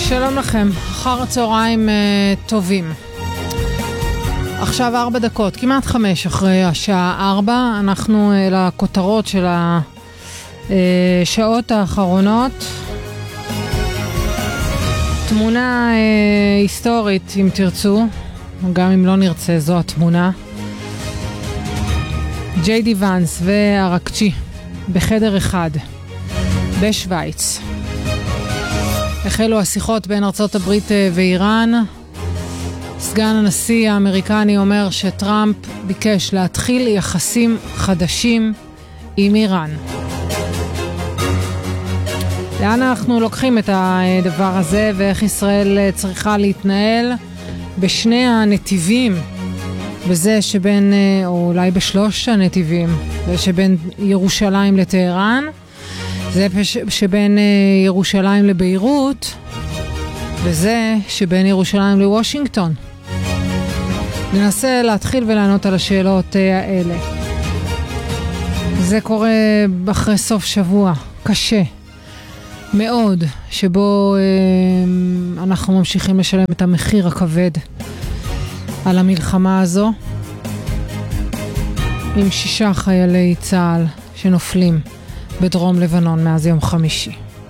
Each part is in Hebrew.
שלום לכם, אחר הצהריים טובים. עכשיו 4 דקות, כמעט 5 אחרי השעה 4, אנחנו לכותרות של השעות האחרונות. תמונה היסטורית אם תרצו, גם אם לא נרצה, זו התמונה. ג'יי די ונס והרקצ'י בחדר אחד בשוויץ. החלו השיחות בין ארצות הברית ואיראן. סגן הנשיא האמריקני אומר שטראמפ ביקש להתחיל יחסים חדשים עם איראן. לאן אנחנו לוקחים את הדבר הזה ואיך ישראל צריכה להתנהל בשני הנתיבים, בזה שבין, או אולי בשלוש הנתיבים, זה שבין ירושלים לטהרן, זה שבין ירושלים לביירות, וזה שבין ירושלים לוושינגטון. ננסה להתחיל ולענות על השאלות האלה. זה קורה אחרי סוף שבוע קשה מאוד, שבו אנחנו ממשיכים לשלם את המחיר הכבד על המלחמה הזו, עם 6 חיילי צה"ל שנופלים בדרום לבנון מאז יום חמישי.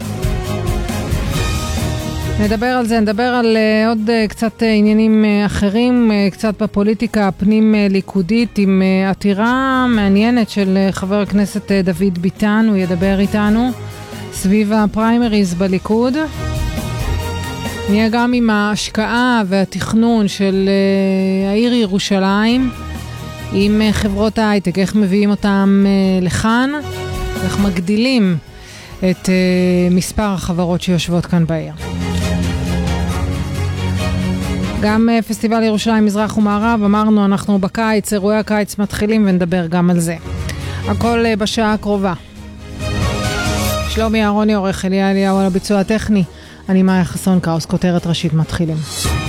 נדבר על זה, נדבר על עוד קצת עניינים אחרים, קצת בפוליטיקה הפנים ליכודית, עם עתירה מעניינת של חבר הכנסת דוד ביטן. הוא ידבר איתנו סביב הפריימריז בליכוד. נהיה גם עם ההשקעה והתכנון של העיר ירושלים, עם חברות ההייטק, איך מביאים אותם לכאן, איך מגדילים את מספר החברות שיושבות כאן בעיר. גם פסטיבל ירושלים מזרח ומערב, אמרנו אנחנו בקיץ, אירועי הקיץ מתחילים ונדבר גם על זה. הכל בשעה הקרובה. שלומי אהרוני עורך, אליה אליהו על הביצוע הטכני. אני מאיה חסון קראוס, כותרת ראשית מתחילים.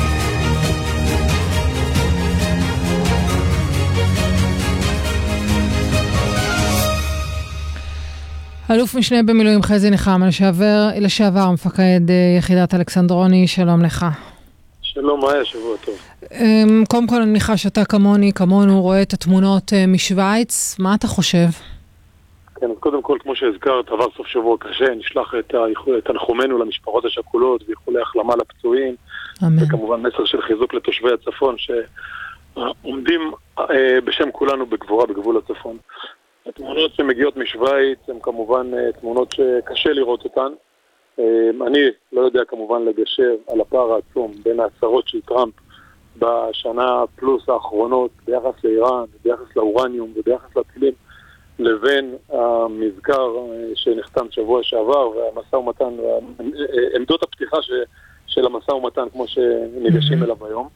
אלוף משנה במילואים חזי נחמה, לשעבר מפקד יחידת אלכסנדרוני, שלום לך. שלום מאיה, שבוע טוב. קודם כל אני מניחה שאתה כמונו רואה את התמונות משוויץ, מה אתה חושב? כן, אז קודם כל, כמו שהזכרת, עבר סוף שבוע קשה, נשלח את תנחומינו למשפחות השכולות ואיחולי החלמה לפצועים. אמן. וכמובן מסר של חיזוק לתושבי הצפון שעומדים בשם כולנו בגבורה בגבול הצפון. התמונות שמגיעות משוויץ הן כמובן תמונות שקשה לראות אותן. אני לא יודע כמובן לגשר על הפער העצום בין ההצהרות של טראמפ בשנה פלוס האחרונות ביחס לאיראן, ביחס לאורניום וביחס לטילים, לבין המזכר שנחתם שבוע שעבר והמשא ומתן, עמדות הפתיחה של המשא ומתן כמו שניגשים אליו היום.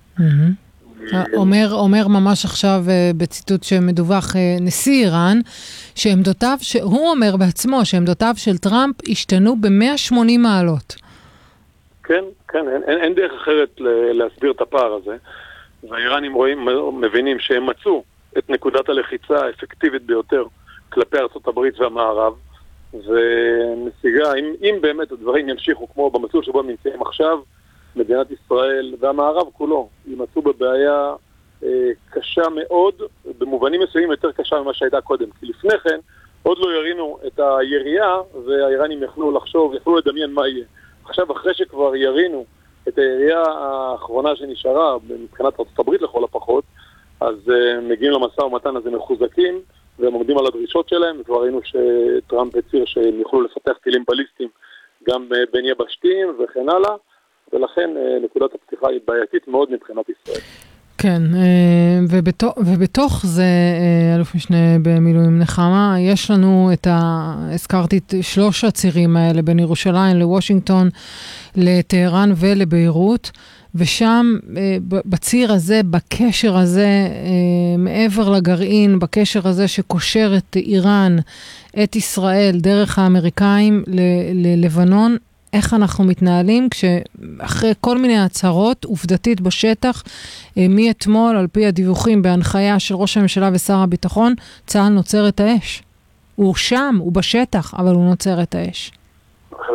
אומר ממש עכשיו בציטוט שמדווח נשיא איראן, שעמדותיו, שהוא אומר בעצמו שעמדותיו של טראמפ השתנו ב-180 מעלות. כן, כן, אין דרך אחרת להסביר את הפער הזה. והאיראנים מבינים שהם מצאו את נקודת הלחיצה האפקטיבית ביותר כלפי ארצות הברית והמערב, ונסיגה, אם באמת הדברים ימשיכו כמו במסלול שבו הם נמצאים עכשיו, מדינת ישראל והמערב כולו יימצאו בבעיה קשה מאוד, במובנים מסוימים יותר קשה ממה שהייתה קודם. כי לפני כן עוד לא ירינו את הירייה והאיראנים יכלו לחשוב, יכלו לדמיין מה יהיה. עכשיו אחרי שכבר ירינו את הירייה האחרונה שנשארה, מבחינת ארצות הברית לכל הפחות, אז מגיעים למשא ומתן הזה מחוזקים, והם עומדים על הדרישות שלהם, וכבר ראינו שטראמפ הצהיר שהם יוכלו לפתח טילים בליסטיים גם בין יבשתיים וכן הלאה, ולכן נקודת הפתיחה היא בעייתית מאוד מבחינת ישראל. כן, ובתוך זה, אלוף משנה במילואים נחמה, יש לנו הזכרתי את 3 הצירים האלה, בין ירושלים לוושינגטון, לטהרן ולביירות, ושם בציר הזה, בקשר הזה, מעבר לגרעין, בקשר הזה שקושר את איראן, את ישראל, דרך האמריקאים ללבנון, איך אנחנו מתנהלים כשאחרי כל מיני הצהרות עובדתית בשטח, מאתמול על פי הדיווחים בהנחיה של ראש הממשלה ושר הביטחון, צה"ל נוצר את האש. הוא שם, הוא בשטח, אבל הוא נוצר את האש. צריך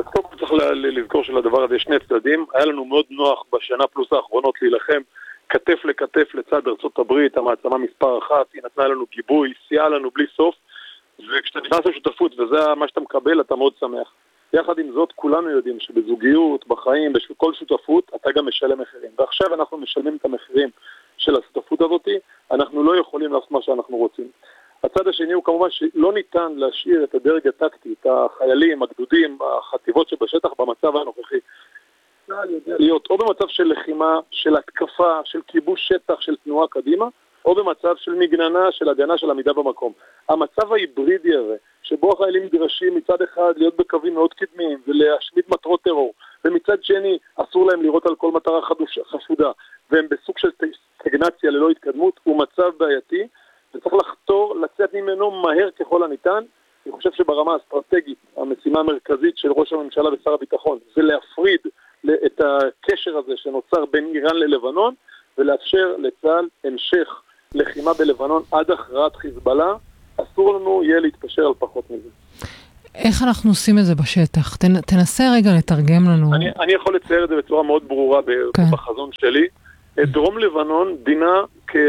צריך לזכור שלדבר הזה שני צדדים. היה לנו מאוד נוח בשנה פלוס האחרונות להילחם כתף לכתף לצד ארצות הברית, המעצמה מספר אחת, היא נתנה לנו גיבוי, סייעה לנו בלי סוף, וכשאתה נכנס לשותפות וזה מה שאתה מקבל, אתה מאוד שמח. יחד עם זאת, כולנו יודעים שבזוגיות, בחיים, בכל שותפות, אתה גם משלם מחירים. ועכשיו אנחנו משלמים את המחירים של השותפות הזאת, אנחנו לא יכולים לעשות מה שאנחנו רוצים. הצד השני הוא כמובן שלא ניתן להשאיר את הדרג הטקטי, את החיילים, הגדודים, החטיבות שבשטח במצב הנוכחי. להיות או במצב של לחימה, של התקפה, של כיבוש שטח, של תנועה קדימה, או במצב של מגננה, של הגנה, של עמידה במקום. המצב ההיברידי הזה, שבו החיילים נדרשים מצד אחד להיות בקווים מאוד קדמיים ולהשמיד מטרות טרור, ומצד שני אסור להם לראות על כל מטרה חשודה, והם בסוג של סטגנציה ללא התקדמות, הוא מצב בעייתי, וצריך לחתור לצאת ממנו מהר ככל הניתן. אני חושב שברמה האסטרטגית, המשימה המרכזית של ראש הממשלה ושר הביטחון, זה להפריד את הקשר הזה שנוצר בין איראן ללבנון, ולאפשר לצה"ל המשך לחימה בלבנון עד הכרעת חיזבאללה. אסור לנו יהיה להתפשר על פחות מזה. איך אנחנו עושים את זה בשטח? תנסה רגע לתרגם לנו. אני יכול לצייר את זה בצורה מאוד ברורה בחזון שלי. דרום לבנון דינה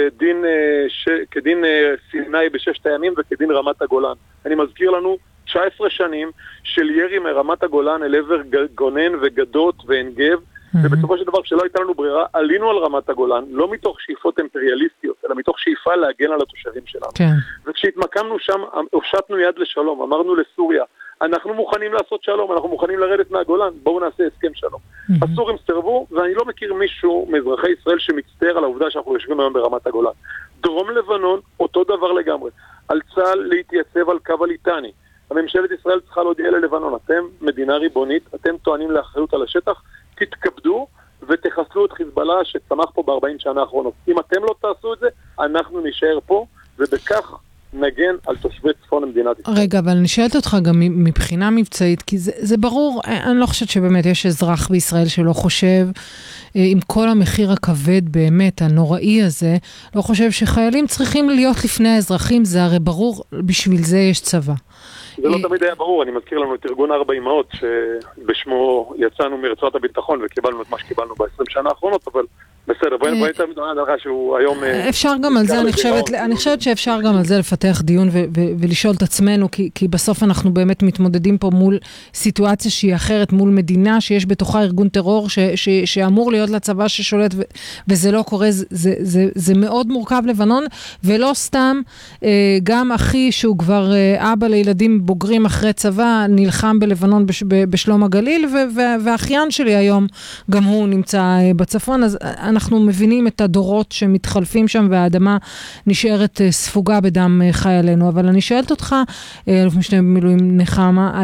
כדין סיני בששת הימים וכדין רמת הגולן. אני מזכיר לנו 19 שנים של ירי מרמת הגולן אל עבר גונן וגדות ועין גב, ובסופו של דבר שלא הייתה לנו ברירה, עלינו על רמת הגולן, לא מתוך שאיפות אימפריאליסטיות, אלא מתוך שאיפה להגן על התושבים שלנו. כן. וכשהתמקמנו שם, הושטנו יד לשלום, אמרנו לסוריה, אנחנו מוכנים לעשות שלום, אנחנו מוכנים לרדת מהגולן, בואו נעשה הסכם שלום. הסורים סרבו, ואני לא מכיר מישהו מאזרחי ישראל שמצטער על העובדה שאנחנו יושבים היום ברמת הגולן. דרום לבנון, אותו דבר לגמרי. על צה"ל להתייצב על קו הליטני. הממשלת ישראל צריכה להודיע ללבנון, אתם מדינה ריבונית, אתם טוענים לאחריות על השטח, תתכבדו ותחסלו את חיזבאללה שצמח פה ב-40 שנה האחרונות. אם אתם לא תעשו את זה, אנחנו נשאר פה, ובכך נגן על תושבי צפון המדינת ישראל. רגע, אבל אני שואלת אותך גם מבחינה מבצעית, כי זה ברור, אני לא חושבת שבאמת יש אזרח בישראל שלא חושב, עם כל המחיר הכבד באמת, הנוראי הזה, לא חושב שחיילים צריכים להיות לפני האזרחים, זה הרי ברור, בשביל זה יש צבא. זה לא תמיד היה ברור, אני מזכיר לנו את ארגון 4 אמהות, שבשמו יצאנו מרצועת הביטחון וקיבלנו את מה שקיבלנו ב-20 שנה האחרונות, אבל בסדר, בואי נתן דבר שהוא היום... אפשר גם על זה, אני חושבת שאפשר גם על זה לפתח דיון ולשאול את עצמנו, כי בסוף אנחנו באמת מתמודדים פה מול סיטואציה שהיא אחרת, מול מדינה שיש בתוכה ארגון טרור שאמור להיות לצבא ששולט, וזה לא קורה, זה מאוד מורכב לבנון, ולא סתם, גם אחי שהוא כבר אבא לילדים בוגרים אחרי צבא, נלחם בלבנון בשלום הגליל, והאחיין שלי היום, גם הוא נמצא בצפון, אז אנחנו מבינים את הדורות שמתחלפים שם, והאדמה נשארת ספוגה בדם חיילינו. אבל אני שואלת אותך, אלוף משנה במילואים נחמה,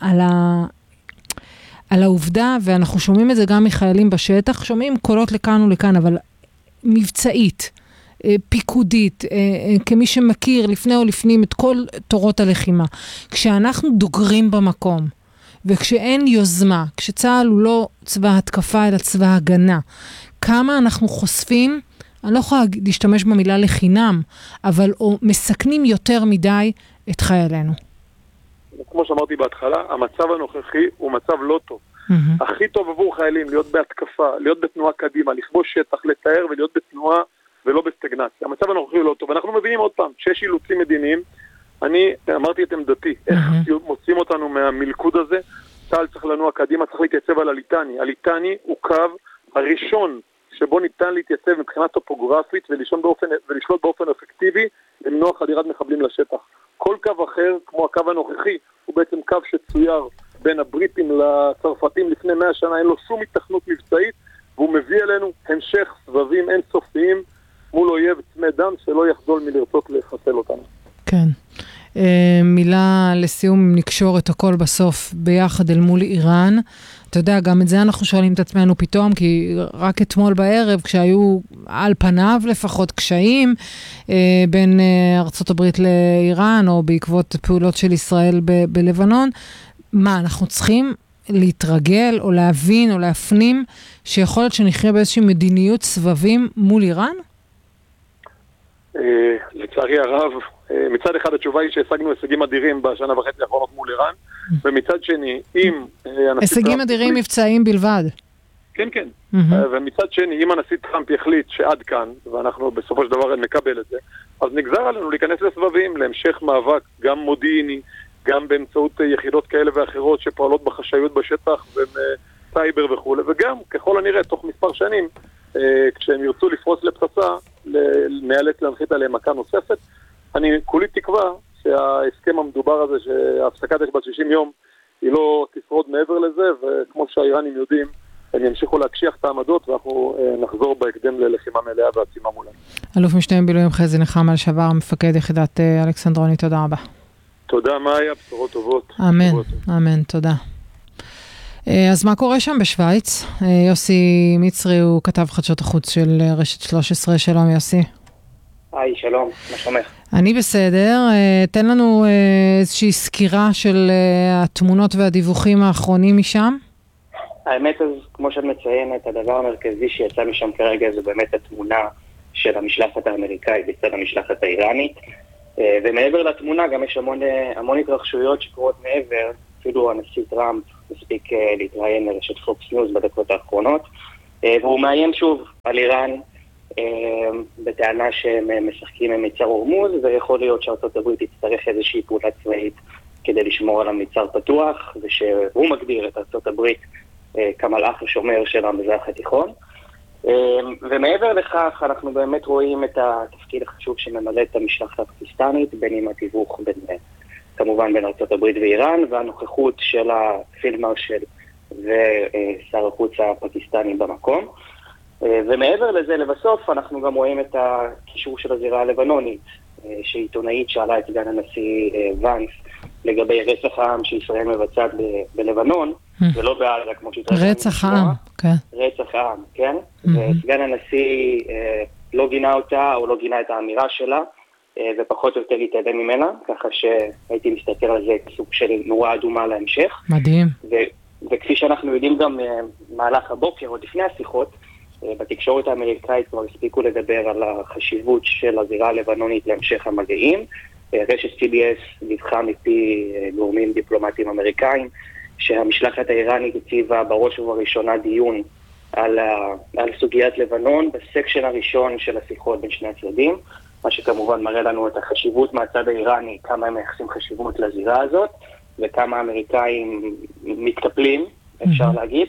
על העובדה, ואנחנו שומעים את זה גם מחיילים בשטח, שומעים קולות לכאן ולכאן, אבל מבצעית, פיקודית, כמי שמכיר לפני או לפנים את כל תורות הלחימה. כשאנחנו דוגרים במקום, וכשאין יוזמה, כשצה"ל הוא לא צבא התקפה אלא צבא הגנה, כמה אנחנו חושפים, אני לא יכולה להשתמש במילה לחינם, אבל מסכנים יותר מדי את חיילינו. כמו שאמרתי בהתחלה, המצב הנוכחי הוא מצב לא טוב. הכי טוב עבור חיילים להיות בהתקפה, להיות בתנועה קדימה, לכבוש שטח, לתאר ולהיות בתנועה ולא בסטגנציה. המצב הנוכחי הוא לא טוב. אנחנו מבינים עוד פעם שיש אילוצים מדיניים. אני אמרתי את עמדתי, איך מוצאים אותנו מהמלכוד הזה. צה"ל צריך לנוע קדימה, צריך להתייצב על הליטני. הליטני הוא קו הראשון שבו ניתן להתייצב מבחינה טופוגרפית ולשלוט באופן אפקטיבי למנוע חדירת מחבלים לשטח. כל קו אחר, כמו הקו הנוכחי, הוא בעצם קו שצויר בין הבריטים לצרפתים לפני 100 שנה, אין לו שום התכנות מבצעית, והוא מביא אלינו המשך סבבים אינסופיים מול אויב צמא דם שלא יחדול מלרצות לחסל אותנו. כן. מילה לסיום, נקשור את הכל בסוף ביחד אל מול איראן. אתה יודע, גם את זה אנחנו שואלים את עצמנו פתאום, כי רק אתמול בערב, כשהיו על פניו לפחות קשיים בין ארצות הברית לאיראן, או בעקבות פעולות של ישראל בלבנון, מה, אנחנו צריכים להתרגל או להבין או להפנים שיכול להיות שנחיה באיזושהי מדיניות סבבים מול איראן? לצערי הרב, מצד אחד התשובה היא שהשגנו הישגים אדירים בשנה וחצי האחרונות מול איראן, ומצד שני, אם הישגים אדירים מבצעיים בלבד. כן, כן. ומצד שני, אם הנשיא טראמפ יחליט שעד כאן, ואנחנו בסופו של דבר נקבל את זה, אז נגזר עלינו להיכנס לסבבים, להמשך מאבק, גם מודיעיני, גם באמצעות יחידות כאלה ואחרות שפועלות בחשאיות בשטח וסייבר וכו', וגם, ככל הנראה, תוך מספר שנים, כשהם ירצו לפרוץ לפצצה, נאלץ להנחית עליהם מכה נוספת. אני כולי תקווה שההסכם המדובר הזה, שההפסקת אש בת 60 יום, היא לא תשרוד מעבר לזה, וכמו שהאיראנים יודעים, הם ימשיכו להקשיח את העמדות, ואנחנו נחזור בהקדם ללחימה מלאה ועצימה מולנו. אלוף משנה במילואים חזי נחמה לשעבר, מפקד יחידת אלכסנדרוני, תודה רבה. תודה, מאיה, בשורות טובות. אמן, אמן, תודה. אז מה קורה שם בשוויץ? יוסי מצרי הוא כתב חדשות החוץ של רשת 13, שלום יוסי. היי, שלום, מה שלומך? אני בסדר, תן לנו איזושהי סקירה של התמונות והדיווחים האחרונים משם. האמת, אז כמו שאת מציינת, הדבר המרכזי שיצא משם כרגע זה באמת התמונה של המשלחת האמריקאית בצד המשלחת האיראנית, ומעבר לתמונה גם יש המון התרחשויות שקורות מעבר, אפילו הנשיא טראמפ מספיק להתראיין לרשת פוקס ניוז בדקות האחרונות, והוא מאיים שוב על איראן בטענה שהם משחקים עם מיצר הורמוז, ויכול להיות שארצות הברית תצטרך איזושהי פעולה צבאית כדי לשמור על המיצר פתוח, ושהוא מגדיר את ארצות הברית כמלאך השומר של המזרח התיכון. ומעבר לכך אנחנו באמת רואים את התפקיד החשוב שממלא את המשלחת הפקיסטנית, בין עם התיווך כמובן בין ארצות הברית ואיראן, והנוכחות של הפילד מרשל ושר החוץ הפקיסטני במקום. ומעבר לזה, לבסוף, אנחנו גם רואים את הקישור של הזירה הלבנונית, שעיתונאית שאלה את סגן הנשיא ונס לגבי רצח העם שישראל מבצעת בלבנון, ולא בעזה כמו שישראל. רצח העם, כן. רצח העם, כן. וסגן הנשיא לא גינה אותה, או לא גינה את האמירה שלה, ופחות או יותר להתעלם ממנה, ככה שהייתי מסתכל על זה כסוג של נורה אדומה להמשך. מדהים. וכפי שאנחנו יודעים גם מהלך הבוקר, עוד לפני השיחות, בתקשורת האמריקאית כבר הספיקו לדבר על החשיבות של הזירה הלבנונית להמשך המגעים. רשת CBS דיווחה מפי גורמים דיפלומטיים אמריקאים, שהמשלחת האיראנית הציבה בראש ובראשונה דיון על סוגיית לבנון בסקשן הראשון של השיחות בין שני הצדדים, מה שכמובן מראה לנו את החשיבות מהצד האיראני, כמה הם מייחסים חשיבות לזירה הזאת, וכמה האמריקאים מתקפלים, אפשר להגיד.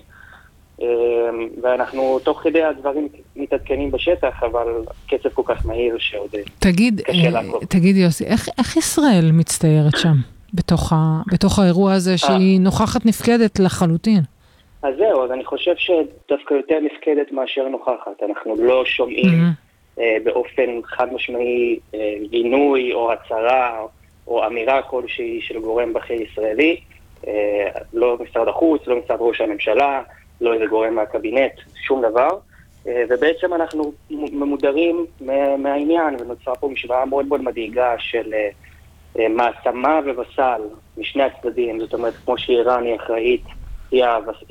ואנחנו תוך כדי הדברים מתעדכנים בשטח, אבל קצב כל כך מהיר שעוד קשה לעקוב. תגיד יוסי, איך ישראל מצטיירת שם, בתוך האירוע הזה שהיא נוכחת נפקדת לחלוטין? אז זהו, אז אני חושב שדווקא יותר נפקדת מאשר נוכחת. אנחנו לא שומעים באופן חד משמעי גינוי או הצהרה או אמירה כלשהי של גורם בכיר ישראלי, לא משרד החוץ, לא משרד ראש הממשלה, לא איזה גורם מהקבינט, שום דבר, ובעצם אנחנו ממודרים מהעניין, ונוצרה פה משוואה מאוד מאוד מדאיגה של מעצמה ובסל משני הצדדים. זאת אומרת, כמו שאיראן היא אחראית, היא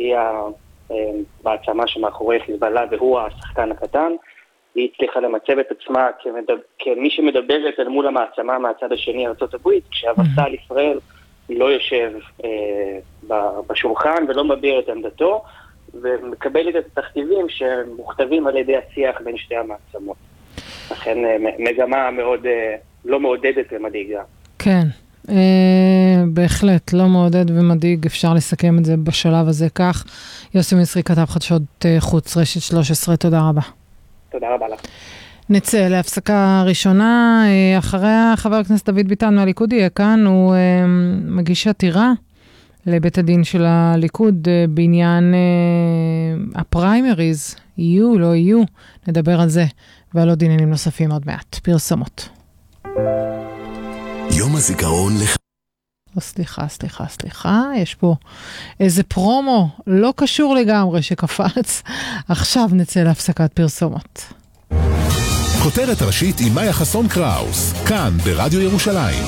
המעצמה שמאחורי חיזבאללה והוא השחקן הקטן, היא הצליחה למצב את עצמה כמי שמדברת אל מול המעצמה מהצד השני, ארצות הברית, כשהבסל ישראל לא יושב בשולחן ולא מביע את עמדתו, ומקבלת את התכתיבים שמוכתבים על ידי השיח בין שתי המעצמות. לכן מגמה מאוד לא מעודדת ומדאיגה. כן, בהחלט לא מעודד ומדאיג, אפשר לסכם את זה בשלב הזה כך. יוסי מצרי כתב חדשות חוץ רשת 13, תודה רבה. תודה רבה לך. נצא להפסקה ראשונה, אחריה חבר הכנסת דוד ביטן מהליכוד יהיה כאן, הוא מגיש עתירה לבית הדין של הליכוד בעניין הפריימריז, יהיו, לא יהיו, נדבר על זה ועל עוד עניינים נוספים עוד מעט. פרסומות. יום הזיכרון לך. סליחה, יש פה איזה פרומו לא קשור לגמרי שקפץ. עכשיו נצא להפסקת פרסומות. כותרת ראשית עם מאיה חסון קראוס, כאן ברדיו ירושלים.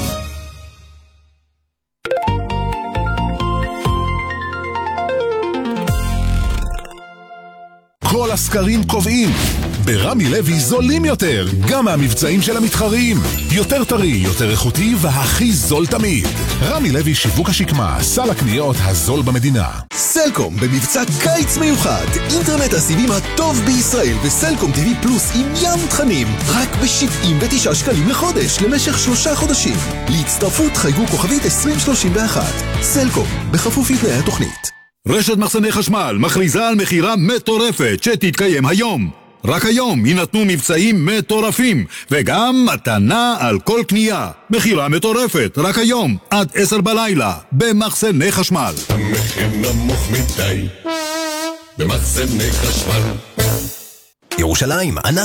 כל הסקרים קובעים, ברמי לוי זולים יותר, גם מהמבצעים של המתחרים. יותר טרי, יותר איכותי והכי זול תמיד. רמי לוי שיווק השקמה, סל הקניות הזול במדינה. סלקום במבצע קיץ מיוחד, אינטרנט הסיבים הטוב בישראל וסלקום TV פלוס עם ים תכנים, רק ב-79 שקלים לחודש למשך 3 חודשים. להצטרפות חייגו כוכבית 2031. סלקום, בכפוף לתנאי התוכנית. רשת מחסני חשמל מכריזה על מחירה מטורפת שתתקיים היום. רק היום יינתנו מבצעים מטורפים וגם מתנה על כל קנייה. מחירה מטורפת רק היום עד 10 בלילה במחסני חשמל. המחיר נמוך מדי במחסני חשמל. ירושלים,